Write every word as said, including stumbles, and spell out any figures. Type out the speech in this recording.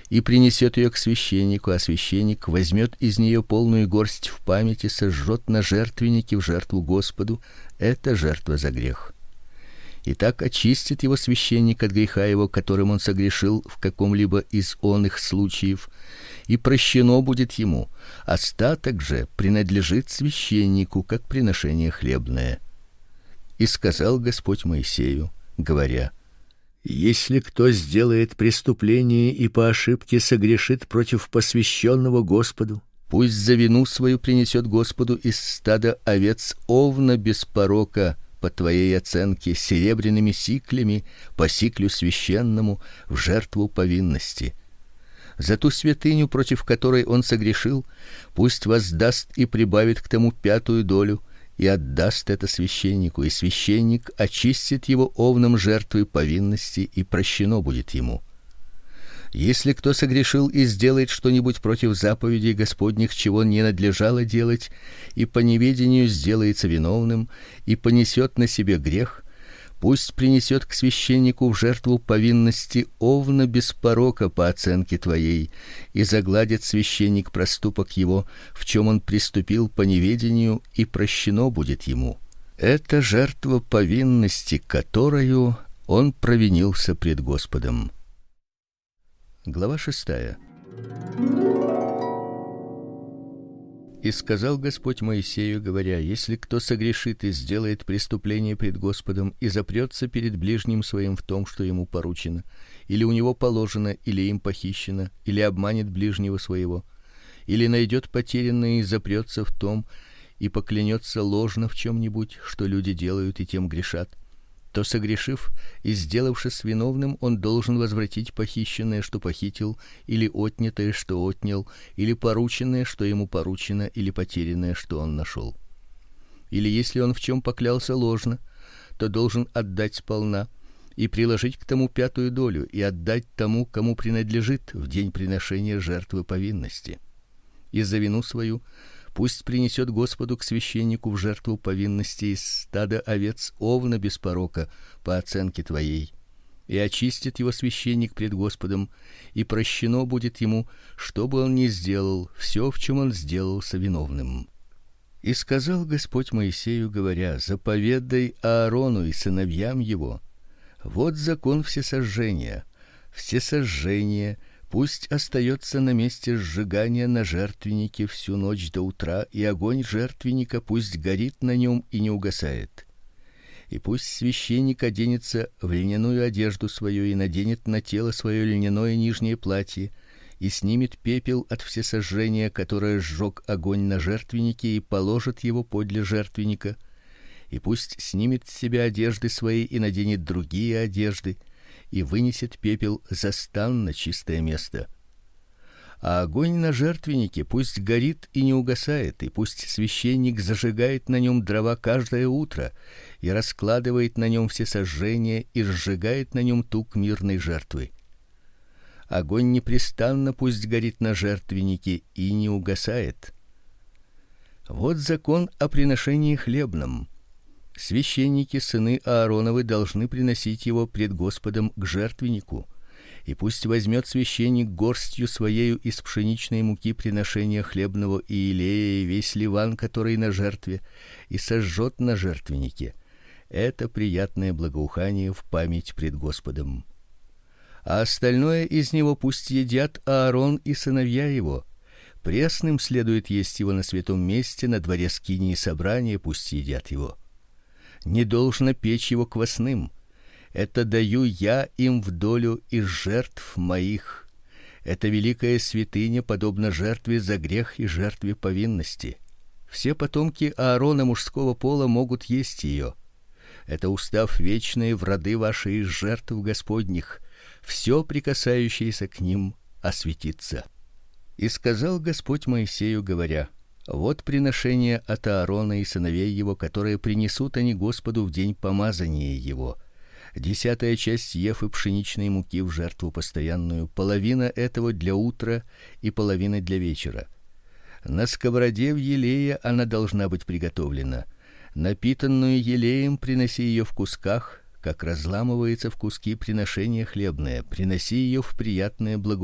и принесет ее к священнику, а священник возьмет из нее полную горсть в память и сожжет на жертвеннике в жертву Господу. Это жертва за грех. И так очистит его священник от греха его, которым он согрешил в каком-либо из оных случаев, и прощено будет ему. Остаток же принадлежит священнику, как приношение хлебное. И сказал Господь Моисею, говоря: если кто сделает преступление и по ошибке согрешит против посвященного Господу, пусть за вину свою принесет Господу из стада овец овна без порока, по твоей оценке, серебряными сиклями, по сиклю священному, в жертву повинности. За ту святыню, против которой он согрешил, пусть воздаст и прибавит к тому пятую долю, и отдаст это священнику, и священник очистит его овном жертвой повинности, и прощено будет ему. Если кто согрешил и сделает что-нибудь против заповедей Господних, чего не надлежало делать, и по неведению сделается виновным и понесет на себе грех, пусть принесет к священнику в жертву повинности овна без порока по оценке твоей, и загладит священник проступок его, в чем он приступил по неведению, и прощено будет ему. Это жертва повинности, которою он провинился пред Господом. Глава шестая. И сказал Господь Моисею, говоря: если кто согрешит и сделает преступление пред Господом и запрется перед ближним своим в том, что ему поручено, или у него положено, или им похищено, или обманет ближнего своего, или найдет потерянное и запрется в том и поклянется ложно в чем-нибудь, что люди делают и тем грешат, то, согрешив и сделавшись виновным, он должен возвратить похищенное, что похитил, или отнятое, что отнял, или порученное, что ему поручено, или потерянное, что он нашел. Или если он в чем поклялся ложно, то должен отдать сполна и приложить к тому пятую долю и отдать тому, кому принадлежит, в день приношения жертвы повинности. И за вину свою пусть принесет Господу к священнику в жертву повинности из стада овец овна без порока по оценке твоей, и очистит его священник пред Господом, и прощено будет ему, что бы он ни сделал, все, в чем он сделался виновным. И сказал Господь Моисею, говоря: заповедай Аарону и сыновьям его: вот закон всесожжения. Всесожжение пусть остается на месте сжигания на жертвеннике всю ночь до утра, и огонь жертвенника пусть горит на нем и не угасает. И пусть священник оденется в льняную одежду свою и наденет на тело свое льняное нижнее платье, и снимет пепел от всесожжения, которое сжег огонь на жертвеннике, и положит его подле жертвенника. И пусть снимет с себя одежды свои и наденет другие одежды, и вынесет пепел за стан на чистое место. А огонь на жертвеннике пусть горит и не угасает, и пусть священник зажигает на нем дрова каждое утро и раскладывает на нем все сожжения и сжигает на нем тук мирной жертвы. Огонь непрестанно пусть горит на жертвеннике и не угасает. Вот закон о приношении хлебном. Священники, сыны Аароновы, должны приносить его пред Господом к жертвеннику. И пусть возьмет священник горстью своею из пшеничной муки приношения хлебного и елея и весь ливан, который на жертве, и сожжет на жертвеннике. Это приятное благоухание в память пред Господом. А остальное из него пусть едят Аарон и сыновья его. Пресным следует есть его на святом месте, на дворе скинии собрания пусть едят его. Не должно печь его квасным. Это даю я им в долю из жертв моих. Это великая святыня, подобно жертве за грех и жертве повинности. Все потомки Аарона мужского пола могут есть ее. Это устав вечный в роды ваши из жертв Господних. Все прикасающееся к ним осветится. И сказал Господь Моисею, говоря: вот приношение от Аарона и сыновей его, которые принесут они Господу в день помазания его. Десятая часть ефы пшеничной муки в жертву постоянную, половина этого для утра и половина для вечера. На сковороде в елее она должна быть приготовлена. Напитанную елеем приноси ее в кусках, как разламывается в куски приношение хлебное, приноси ее в приятное благоухание